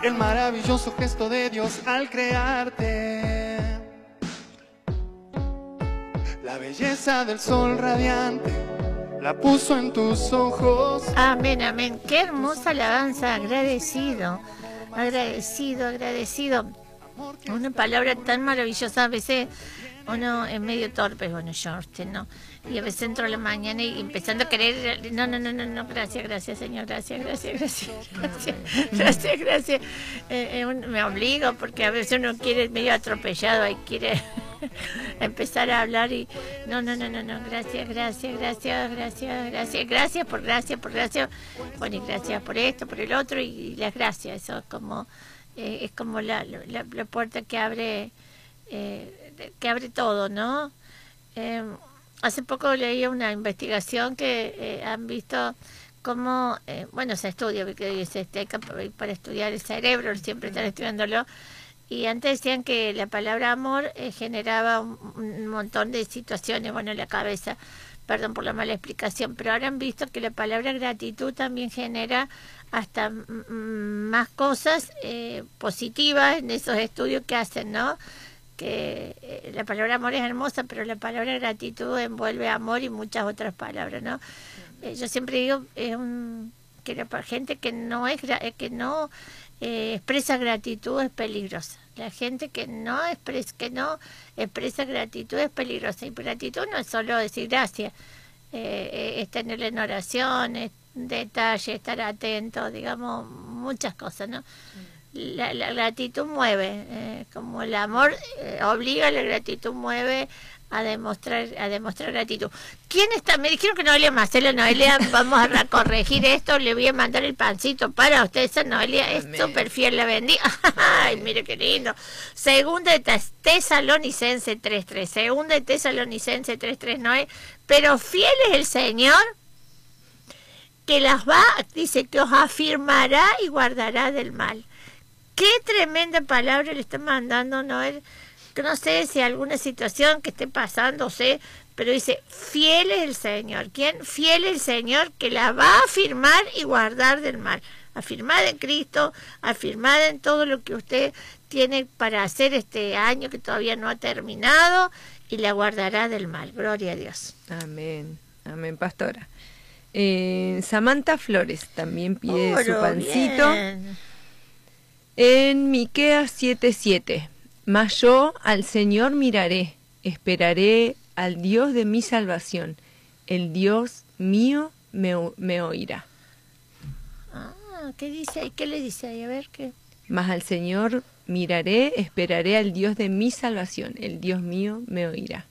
el maravilloso gesto de Dios al crearte. La belleza del sol radiante la puso en tus ojos. Amén, amén. Qué hermosa alabanza. Agradecido, agradecido, agradecido. Una palabra tan maravillosa. A veces uno es medio torpe, bueno, yo, usted no. Y a veces entro a la mañana y empezando a querer, no, gracias, Señor, gracias. Me obligo porque a veces uno quiere medio atropellado y quiere empezar a hablar y no, gracias por gracias. Bueno, y gracias por esto, por el otro y las gracias. Eso es como la puerta que abre todo, ¿no? Hace poco leí una investigación que han visto cómo, se estudia, porque dice, para estudiar el cerebro, siempre están estudiándolo, y antes decían que la palabra amor generaba un montón de situaciones, en la cabeza, perdón por la mala explicación, pero ahora han visto que la palabra gratitud también genera hasta más cosas positivas en esos estudios que hacen, ¿no? Que la palabra amor es hermosa, pero la palabra gratitud envuelve amor y muchas otras palabras, ¿no? Yo siempre digo que la gente que no expresa gratitud es peligrosa. La gente que no expresa gratitud es peligrosa. Y gratitud no es solo decir gracias, es tenerla en oración, es detalle, estar atento, digamos, muchas cosas, ¿no? La gratitud mueve, como el amor obliga, la gratitud mueve a demostrar gratitud. ¿Quién está? Me dijeron que Noelia Marcela. Noelia, vamos a corregir esto, le voy a mandar el pancito para usted. Esa Noelia es súper fiel, la bendiga. Ay, mire qué lindo. Segunda de Tesalonicense 3:3. Segunda de Tesalonicense 3:3, Noé. Pero fiel es el Señor, que dice que os afirmará y guardará del mal. Qué tremenda palabra le está mandando Noel. Que no sé si alguna situación que esté pasando, pero dice, fiel es el Señor. ¿Quién? Fiel es el Señor, que la va a afirmar y guardar del mal. Afirmada en Cristo, afirmada en todo lo que usted tiene para hacer este año que todavía no ha terminado, y la guardará del mal. Gloria a Dios. Amén, amén, pastora. Samantha Flores también pide su pancito. Bien. En Miqueas 7:7, mas yo al Señor miraré, esperaré al Dios de mi salvación, el Dios mío me oirá. ¿Qué dice ahí? ¿Qué le dice ahí? A ver qué. Mas al Señor miraré, esperaré al Dios de mi salvación, el Dios mío me oirá.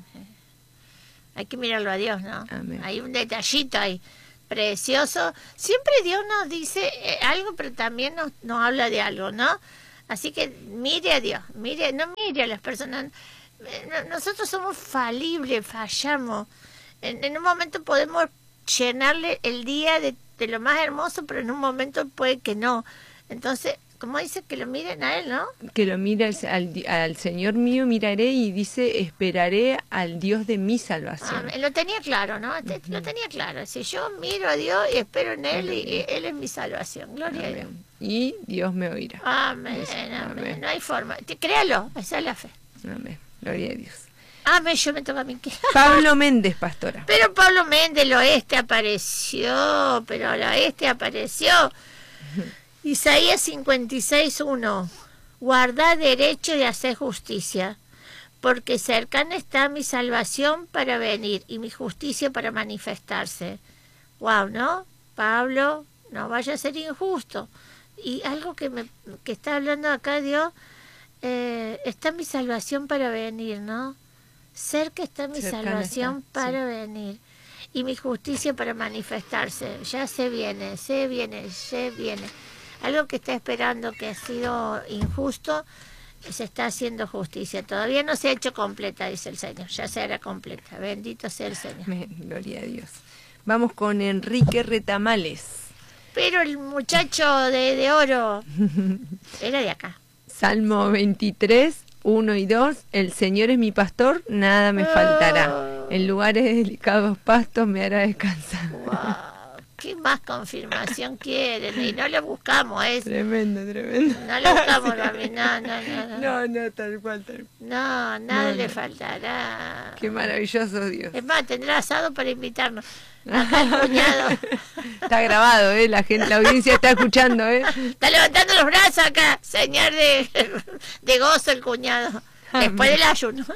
Hay que mirarlo a Dios, ¿no? Amén. Hay un detallito ahí precioso. Siempre Dios nos dice algo, pero también nos habla de algo, ¿no? Así que mire a Dios, no mire a las personas. Nosotros somos falibles, fallamos. En un momento podemos llenarle el día de lo más hermoso, pero en un momento puede que no. Entonces, como dice, que lo miren a Él, ¿no? Que lo mire al Señor mío miraré, y dice, esperaré al Dios de mi salvación. Lo tenía claro, ¿no? Lo tenía claro. Si yo miro a Dios y espero en Él, y Él es mi salvación. Gloria a Dios. Y Dios me oirá. Amén. No hay forma. Créalo, esa es la fe. Amén. Gloria a Dios. Amén, yo me toca a mí. Pablo Méndez, pastora. Pero Pablo Méndez, el oeste apareció. Isaías 56:1. Guardad derecho y haced justicia, porque cercana está mi salvación para venir y mi justicia para manifestarse. Wow, ¿no? Pablo, no vaya a ser injusto. Y algo que está hablando acá Dios, está mi salvación para venir, ¿no? Cerca está mi salvación para venir y mi justicia para manifestarse. Ya se viene. Algo que está esperando, que ha sido injusto, se está haciendo justicia. Todavía no se ha hecho completa, dice el Señor. Ya se hará completa. Bendito sea el Señor. Gloria a Dios. Vamos con Enrique Retamales. Pero el muchacho de oro era de acá. Salmo 23:1-2. El Señor es mi pastor, nada me faltará. En lugares de delicados pastos me hará descansar. Wow. ¿Qué más confirmación quieren? Y no lo buscamos, es... Tremendo. No lo buscamos, Rami, no. No, tal cual. No, nada le faltará. Qué maravilloso Dios. Es más, tendrá asado para invitarnos. Acá el cuñado. Está grabado, la audiencia está escuchando, Está levantando los brazos acá, señor de gozo el cuñado. Después del ayuno.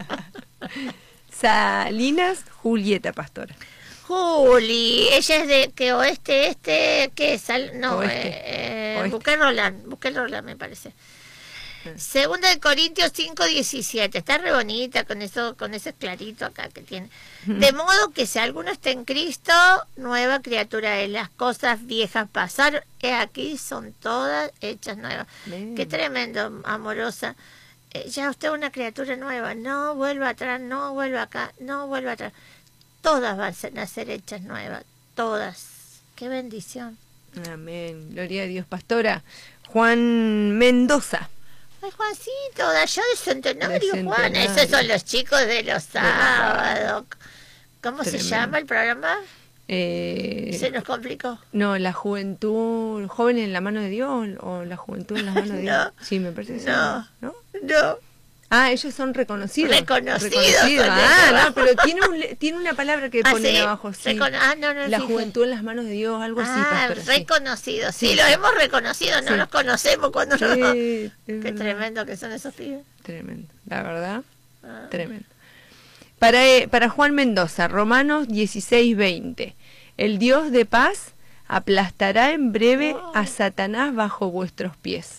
Salinas Julieta, pastora. Juli, ella es de que oeste, ¿qué es? No, Oeste. Buquel Roland, me parece. Segunda de Corintios 5:17. Está re bonita con ese clarito acá que tiene. De modo que si alguno está en Cristo, nueva criatura es. Las cosas viejas pasaron, aquí son todas hechas nuevas. Bien. Qué tremendo, amorosa. Ya usted es una criatura nueva. No vuelva atrás, no vuelva acá, no vuelva atrás. Todas van a ser hechas nuevas, todas. Qué bendición. Amén. Gloria a Dios, pastora. Juan Mendoza. Ay, Juancito, de allá de Centenario, De Juan. Centenario. Esos son los chicos de los sábados. ¿Cómo se Tremendo. llama el programa? Se nos complicó. No, la juventud, jóvenes en la mano de Dios o la juventud en las manos de Dios. No. Sí, me parece que sí. No. ¿No? No. Ah, ellos son reconocidos. Reconocidos, Ah, con no, pero tiene una palabra que ponen ¿sí? abajo, sí. No, La sí, juventud en las manos de Dios, algo así, Ah, pastora. Sí. reconocidos. Sí, Sí, los sí. hemos reconocido, no Sí. los conocemos cuando no. Sí, Qué es verdad. tremendo que son esos pibes. Tremendo, la verdad, Ah. tremendo. Para Juan Mendoza, Romanos 16:20. El Dios de paz aplastará en breve a Satanás bajo vuestros pies.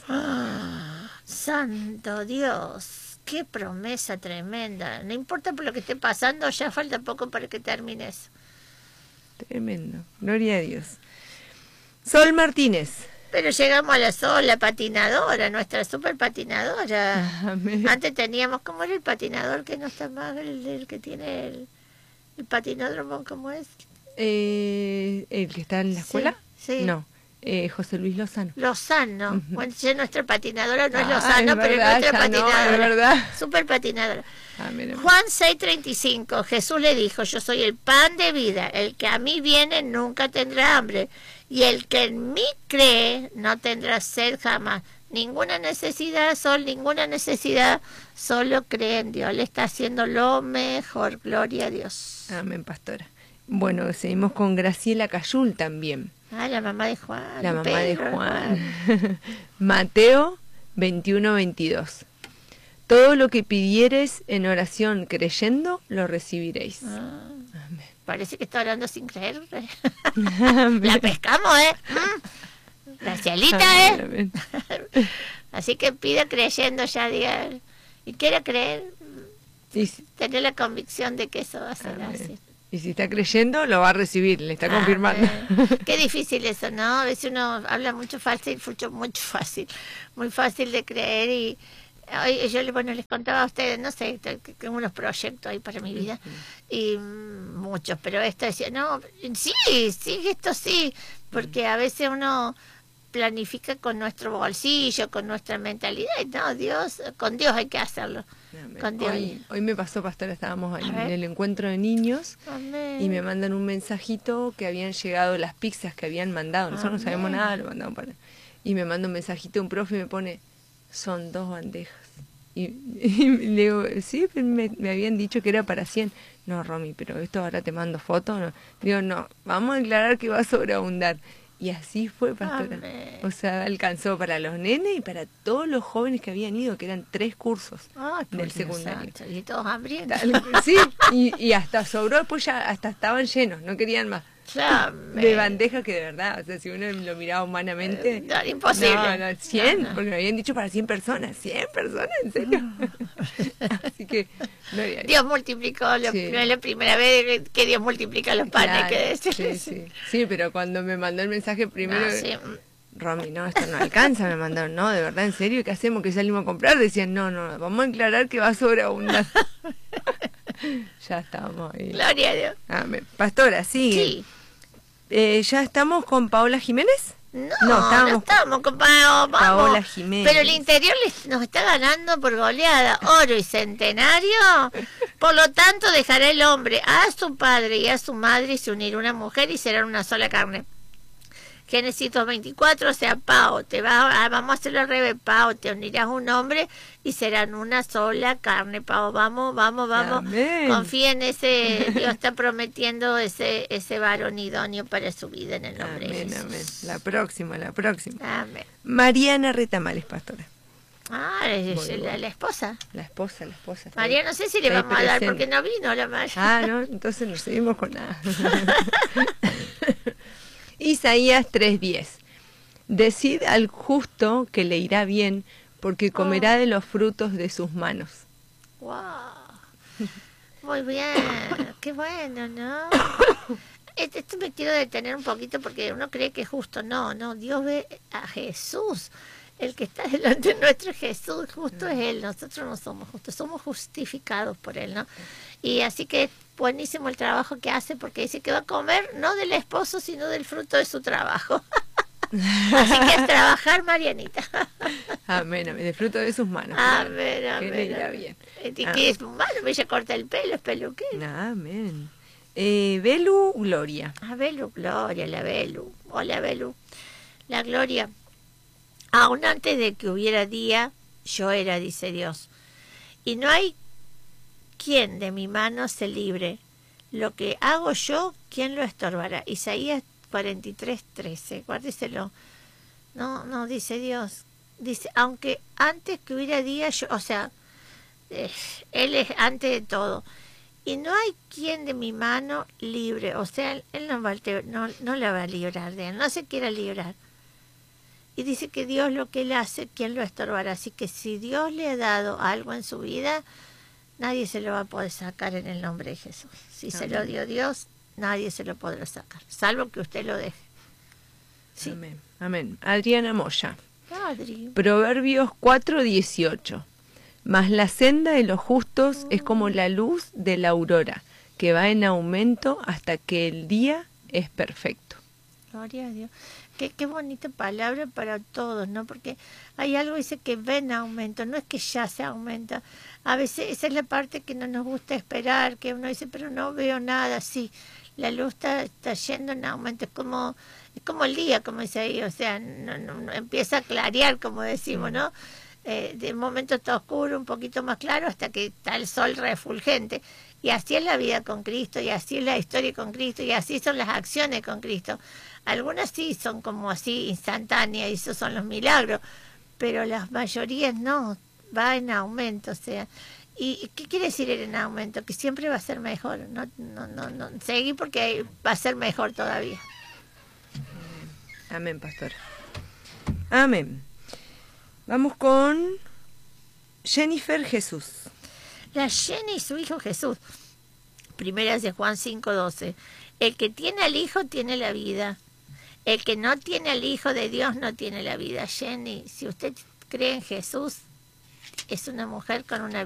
Santo Dios, qué promesa tremenda. No importa por lo que esté pasando, ya falta poco para que termine eso. Tremendo, gloria a Dios. Sol Martínez. Pero llegamos a la Sol, la patinadora, nuestra super patinadora. Amén. Antes teníamos, ¿cómo era el patinador que no está más? El que tiene el patinódromo, ¿cómo es? ¿El que está en la escuela? Sí. No, José Luis Lozano. Lozano. Ujú. Bueno, ya nuestra patinadora no es Ah, Lozano, es pero es verdad, nuestra ya no, patinadora. es verdad. Super patinadora. Amén, amén. Juan 6:35, Jesús le dijo, yo soy el pan de vida, el que a mí viene nunca tendrá hambre, y el que en mí cree no tendrá sed jamás. Ninguna necesidad, ninguna necesidad, solo cree en Dios. Le está haciendo lo mejor, gloria a Dios. Amén, pastora. Bueno, seguimos con Graciela Cayul también. Ah, la mamá de Juan. La mamá de Pedro, Juan. Mateo 21:22. Todo lo que pidiereis en oración creyendo, lo recibiréis. Ah, Amén. parece que está hablando sin creer. Amén. La pescamos, ¿eh? Gracielita, ¿eh? Amén. Así que pide creyendo, ya diga. Y quiere creer, Y si, tener la convicción de que eso va a ser amén. así. Y si está creyendo, lo va a recibir, le está confirmando. Qué difícil eso, ¿no? A veces uno habla mucho fácil, muy fácil de creer y hoy yo les contaba a ustedes, no sé, tengo unos proyectos ahí para mi vida y muchos, pero esto decía, no, sí, esto sí, porque a veces uno planifica con nuestro bolsillo, con nuestra mentalidad, y no, con Dios hay que hacerlo. Amén. Con Dios. Hoy me pasó, pastora, estábamos en ver. el encuentro de niños Amén. y me mandan un mensajito que habían llegado las pizzas que habían mandado. Nosotros no sabemos Amén. nada, lo mandamos para... Y me manda un mensajito un profe y me pone, son 2 bandejas. Y le digo, sí, pero me habían dicho que era para 100. No, Romy, pero esto ahora te mando fotos. No. Digo, no, vamos a aclarar que va a sobreabundar. Y así fue, pastora. Amén. O sea, alcanzó para los nenes y para todos los jóvenes que habían ido, que eran 3 cursos Ay, por del Dios secundario. santo, y todos hambrientos. Sí, y hasta sobró, después ya hasta estaban llenos, no querían más. Ya, De bandeja que de verdad, o sea, si uno lo miraba humanamente... no, era imposible. No, 100, No, no. porque me habían dicho para 100 personas. 100 personas, ¿en serio? Así que... No había... Dios multiplicó, Sí. no es la primera vez que Dios multiplica los panes, Claro, que decir. sí, pero cuando me mandó el mensaje primero... No, sí. Romy, no, esto no alcanza, me mandaron, no, de verdad, en serio, ¿qué hacemos? ¿Qué salimos a comprar? Decían, no, vamos a aclarar que va a sobreabundar. Ya estábamos ahí. Gloria a Dios. Amén. Pastora, sigue. Sí. ¿Ya estamos con Paola Jiménez? No estamos con Paola Jiménez. Pero el interior nos está ganando por goleada, oro y centenario. Por lo tanto, dejará el hombre a su padre y a su madre y se unirá una mujer y serán una sola carne. Génesis 2:24, o sea, vamos a hacerlo al revés, Pao, te unirás a un hombre y serán una sola carne, Pao, vamos, Amén. confía en ese, Dios está prometiendo ese varón idóneo para su vida en el nombre de Jesús. Amén. La próxima. Amén. Mariana Retamales, pastora. La esposa. La esposa. María, no sé si le vamos a dar porque no vino la María. No, entonces no seguimos con nada. Isaías 3:10. Decid al justo que le irá bien, porque comerá de los frutos de sus manos. ¡Wow! Muy bien, qué bueno, ¿no? Esto me quiero detener un poquito porque uno cree que es justo. No, Dios ve a Jesús. El que está delante nuestro es Jesús, justo es Él, nosotros no somos justos, somos justificados por Él, ¿no? Y así que es buenísimo el trabajo que hace porque dice que va a comer no del esposo, sino del fruto de su trabajo. Así que es trabajar, Marianita. Amén, del fruto de sus manos. Amén. Que le irá bien. Y que es malo, ella corta el pelo, es peluquero. Amén. Belu Gloria. Belu Gloria, la Belu. Hola, Belu. La Gloria. Aún antes de que hubiera día, yo era, dice Dios. Y no hay quien de mi mano se libre. Lo que hago yo, ¿quién lo estorbará? Isaías 43:13. Guárdeselo. No, dice Dios. Dice, aunque antes que hubiera día, yo, o sea, Él es antes de todo. Y no hay quien de mi mano libre. O sea, Él no la va a librar de Él. No se quiere librar. Y dice que Dios lo que Él hace, ¿quién lo estorbará? Así que si Dios le ha dado algo en su vida, nadie se lo va a poder sacar en el nombre de Jesús. Si Amén. Se lo dio Dios, nadie se lo podrá sacar, salvo que usted lo deje. Sí. Amén. Adriana Moya. Adri. Proverbios 4:18. Mas la senda de los justos es como la luz de la aurora, que va en aumento hasta que el día es perfecto. Gloria a Dios. Qué bonita palabra para todos, ¿no? Porque hay algo que dice que ven aumento, no es que ya se aumenta. A veces esa es la parte que no nos gusta esperar, que uno dice, pero no veo nada. Sí, la luz está yendo en aumento, es como el día, como dice ahí, o sea, no empieza a clarear, como decimos, ¿no? De un momento está oscuro, un poquito más claro, hasta que está el sol refulgente. Y así es la vida con Cristo, y así es la historia con Cristo, y así son las acciones con Cristo. Algunas sí son como así instantáneas, y esos son los milagros, pero las mayorías no, va en aumento, o sea. ¿Y qué quiere decir ir en aumento? Que siempre va a ser mejor, no, seguí porque va a ser mejor todavía. Amén, pastora. Amén. Vamos con Jennifer Jesús. La Jenny y su hijo Jesús. Primera de Juan 5:12. El que tiene al Hijo tiene la vida. El que no tiene al Hijo de Dios no tiene la vida. Jenny, si usted cree en Jesús, es una mujer con una